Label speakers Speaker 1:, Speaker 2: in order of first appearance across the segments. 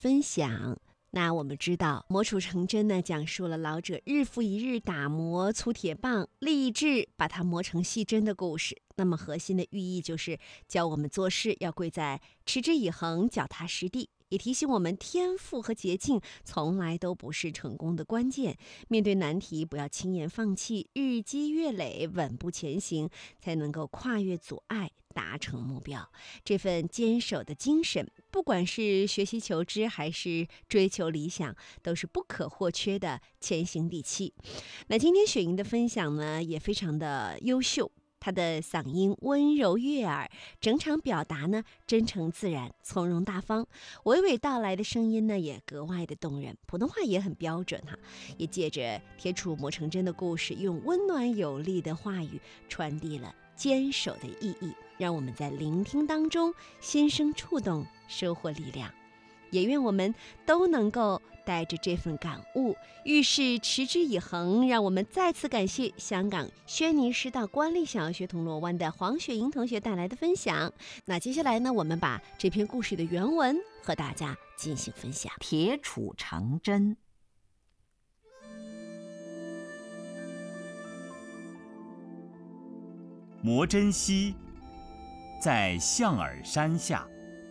Speaker 1: 分享。那我们知道磨杵成针呢，讲述了老者日复一日打磨粗铁棒，立志把它磨成细针的故事。那么核心的寓意就是教我们做事要贵在持之以恒、脚踏实地，也提醒我们天赋和捷径从来都不是成功的关键。面对难题不要轻言放弃，日积月累，稳步前行，才能够跨越阻碍，达成目标。这份坚守的精神，不管是学习求知还是追求理想，都是不可或缺的前行底气。那今天雪莹的分享呢，也非常的优秀。她的嗓音温柔悦耳，整场表达呢真诚自然，从容大方，娓娓道来的声音呢也格外的动人，普通话也很标准哈，也借着铁杵磨成针的故事，用温暖有力的话语传递了坚守的意义，让我们在聆听当中心生触动，收获力量。也愿我们都能够带着这份感悟，遇事持之以恒。让我们再次感谢香港轩尼诗道官立小学铜锣湾的黄雪莹同学带来的分享。那接下来呢，我们把这篇故事的原文和大家进行分享。
Speaker 2: 铁杵成针。
Speaker 3: 磨针溪在象耳山下，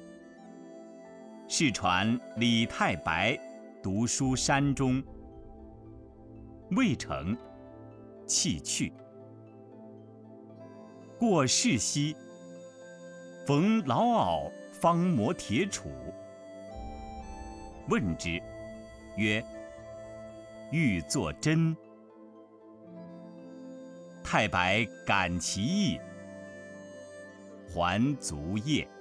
Speaker 3: 世传李太白读书山中，未成，弃去。过世溪，逢老媪方磨铁杵，问之，曰：“欲作针。”太白感其意，还卒业。